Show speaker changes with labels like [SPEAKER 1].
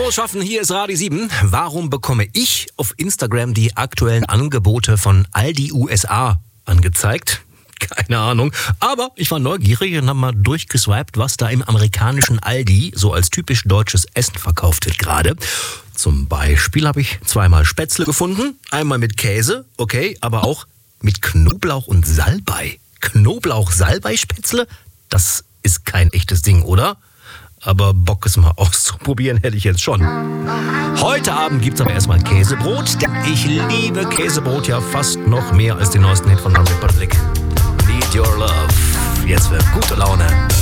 [SPEAKER 1] Frohes Schaffen, hier ist Radio 7. Warum bekomme ich auf Instagram die aktuellen Angebote von Aldi USA angezeigt? Keine Ahnung, aber ich war neugierig und habe mal durchgeswiped, was da im amerikanischen Aldi so als typisch deutsches Essen verkauft wird gerade. Zum Beispiel habe ich zweimal Spätzle gefunden, einmal mit Käse, okay, aber auch mit Knoblauch und Salbei. Knoblauch-Salbei-Spätzle? Das ist kein echtes Ding, oder? Aber Bock, es mal auszuprobieren, hätte ich jetzt schon. Heute Abend gibt's aber erstmal Käsebrot. Ich liebe Käsebrot ja fast noch mehr als den neuesten Hit von One Republic. Need Your Love. Jetzt für gute Laune.